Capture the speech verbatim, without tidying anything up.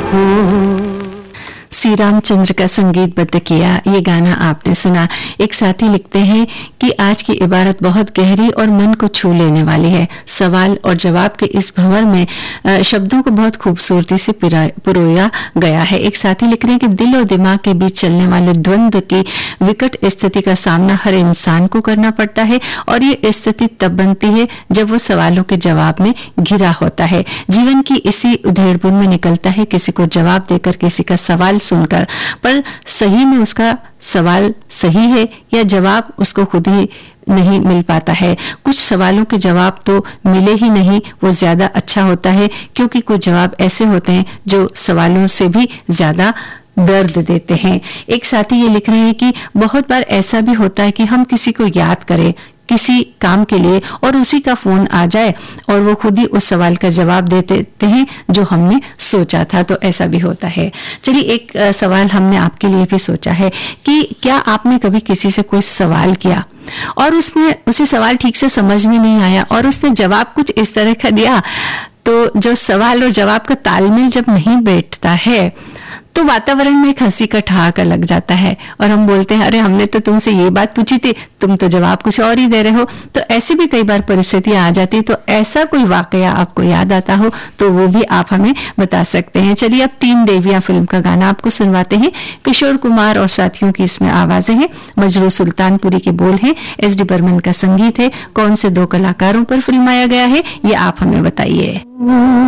श्री रामचंद्र का संगीतबद्ध किया ये गाना आपने सुना। एक साथी लिखते हैं कि आज की इबारत बहुत गहरी और मन को छू लेने वाली है। सवाल और जवाब के इस भंवर में शब्दों को बहुत खूबसूरती से पिरोया गया है। एक साथी लिख रहे हैं कि दिल और दिमाग के बीच चलने वाले द्वंद्व की विकट स्थिति का सामना हर इंसान को करना पड़ता है और ये स्थिति तब बनती है जब वो सवालों के जवाब में घिरा होता है। जीवन की इसी उधेड़बुन में निकलता है किसी को जवाब देकर किसी का सवाल सुनकर, पर सही में उसका सवाल सही है या जवाब उसको खुद ही नहीं मिल पाता है। कुछ सवालों के जवाब तो मिले ही नहीं, वो ज्यादा अच्छा होता है, क्योंकि कुछ जवाब ऐसे होते हैं जो सवालों से भी ज्यादा दर्द देते हैं। एक साथी ये लिख रहे हैं कि बहुत बार ऐसा भी होता है कि हम किसी को याद करें किसी काम के लिए और उसी का फोन आ जाए और वो खुद ही उस सवाल का जवाब दे देते हैं जो हमने सोचा था, तो ऐसा भी होता है। चलिए एक आ, सवाल हमने आपके लिए भी सोचा है कि क्या आपने कभी किसी से कोई सवाल किया और उसने उसे सवाल ठीक से समझ में नहीं आया और उसने जवाब कुछ इस तरह का दिया, तो जो सवाल और जवाब का तालमेल जब नहीं बैठता है तो वातावरण में एक हंसी का ठहाका लग जाता है और हम बोलते हैं अरे हमने तो तुमसे ये बात पूछी थी, तुम तो जवाब कुछ और ही दे रहे हो। तो ऐसी भी कई बार परिस्थितियां आ जाती, तो ऐसा कोई वाकया आपको याद आता हो तो वो भी आप हमें बता सकते हैं। चलिए अब तीन देवियां फिल्म का गाना आपको सुनवाते हैं। किशोर कुमार और साथियों की इसमें आवाजें हैं, मजरू सुल्तानपुरी के बोल हैं, एस डी बर्मन का संगीत है। कौन से दो कलाकारों पर फिल्माया गया है ये आप हमें बताइए।